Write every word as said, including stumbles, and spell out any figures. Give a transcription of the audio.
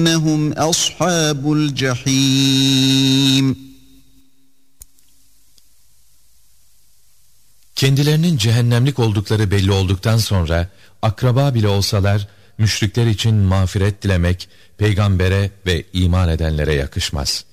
İnnehum ashabul cehim. Kendilerinin cehennemlik oldukları belli olduktan sonra akraba bile olsalar müşrikler için mağfiret dilemek peygambere ve iman edenlere yakışmaz.